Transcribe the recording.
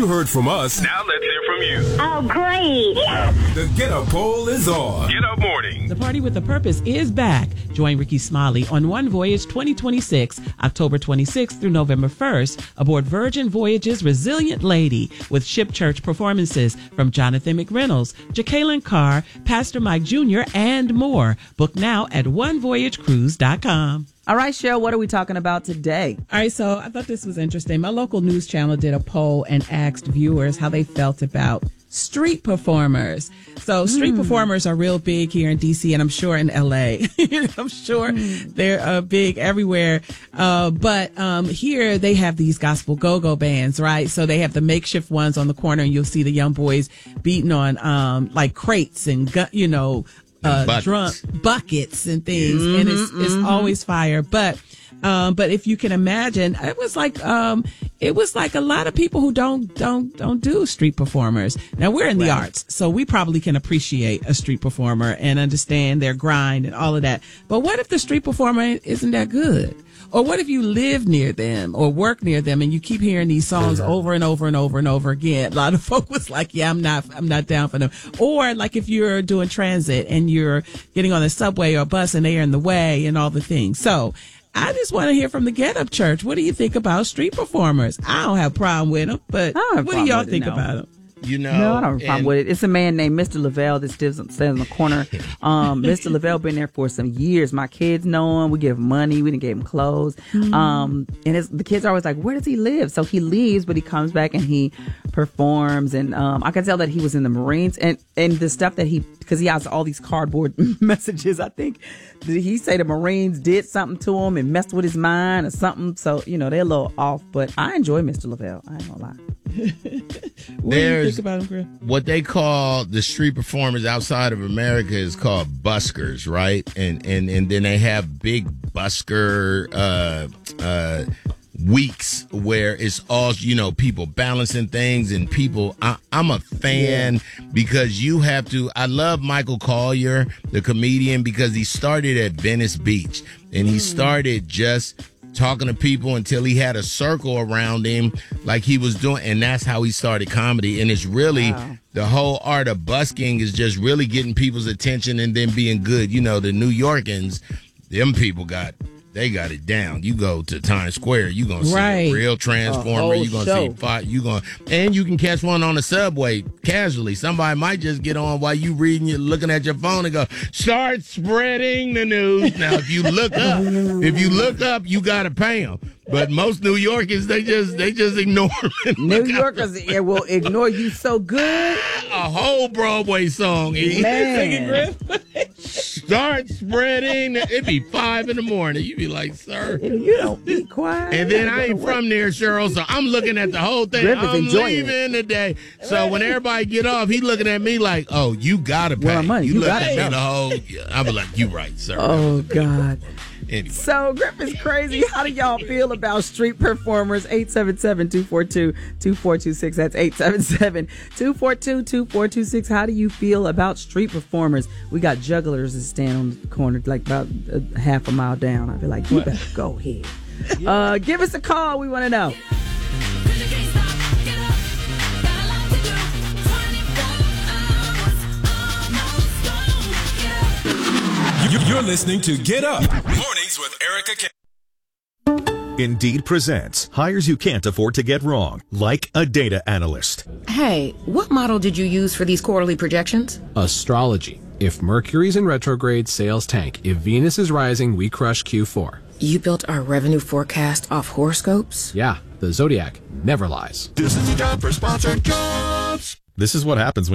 You heard from us. Now let's hear from you. Oh, great. The Get Up poll is on. Get Up Morning. The Party with a Purpose is back. Join Ricky Smiley on One Voyage 2026, October 26th through November 1st, aboard Virgin Voyage's Resilient Lady, with Ship Church performances from Jonathan McReynolds, Jacqueline Carr, Pastor Mike Jr., and more. Book now at onevoyagecruise.com. All right, Cheryl, what are we talking about today? All right, so I thought this was interesting. My local news channel did a poll and asked viewers how they felt about street performers. So street performers are real big here in D.C. and I'm sure in L.A. I'm sure they're big everywhere. But here they have these gospel go-go bands, right? So they have the makeshift ones on the corner and you'll see the young boys beating on like crates and, drum buckets and things. And it's always fire. But if you can imagine, it was like a lot of people who don't do street performers. Now we're in the arts, so we probably can appreciate a street performer and understand their grind and all of that. But what if the street performer isn't that good? Or what if you live near them or work near them and you keep hearing these songs over and over and over and over again? A lot of folk was like, yeah, I'm not down for them. Or like if you're doing transit and you're getting on a subway or a bus and they are in the way and all the things. So I just want to hear from the Get Up Church. What do you think about street performers? I don't have a problem with them, but what do y'all think about them? No, I don't have a problem with it. It's a man named Mr. Lavelle that stands in the corner. Mr. Lavelle been there for some years. My kids know him. We give him money. We didn't give him clothes. And the kids are always like, where does he live? So he leaves, but he comes back and he performs. And I can tell that he was in the Marines and the stuff that because he has all these cardboard messages. I think did he say the Marines did something to him and messed with his mind or something? So, they're a little off, but I enjoy Mr. Lavelle. I ain't gonna lie. What do you think about him, Chris? What they call the street performers outside of America is called buskers, right? And then they have big busker weeks where it's all, people balancing things and people. I'm a fan because I love Michael Collier, the comedian, because he started at Venice Beach and he started just talking to people until he had a circle around him like he was doing, and that's how he started comedy. And it's really the whole art of busking is just really getting people's attention and then being good. The New Yorkers, them people got it down. You go to Times Square, you're going to see a real transformer. You're going to see five. And you can catch one on the subway casually. Somebody might just get on while you looking at your phone and go, start spreading the news. Now, if you look up, you got to pay them. But most New Yorkers, they just ignore it. New Yorkers will ignore you so good. A whole Broadway song. Man. Start spreading. It'd be 5 a.m. You be like, sir. You don't be quiet. And then I ain't from there, Cheryl, so I'm looking at the whole thing. I'm leaving today. So when everybody get off, he looking at me like, oh, you got to pay. Well, money, you got to pay. The whole, I be like, you right, sir. Oh, God. Anyway. So, Griff is crazy. How do y'all feel about street performers? 877-242-2426. That's 877-242-2426. How do you feel about street performers? We got jugglers that stand on the corner like about half a mile down. I'd be like, you better go ahead. Give us a call. We want to know. You're listening to Get Up Mornings with Erica K. Indeed presents hires you can't afford to get wrong, like a data analyst. Hey, what model did you use for these quarterly projections? Astrology. If Mercury's in retrograde, sales tank. If Venus is rising, we crush Q4. You built our revenue forecast off horoscopes? Yeah, the Zodiac never lies. This is the job for sponsored jobs. This is what happens when